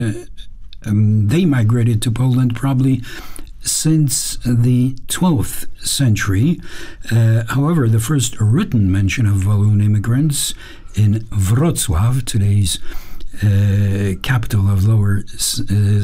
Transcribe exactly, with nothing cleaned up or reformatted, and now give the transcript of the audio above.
um, they migrated to Poland probably since the twelfth century. Uh, however, the first written mention of Walloon immigrants in Wrocław, today's uh, capital of Lower uh,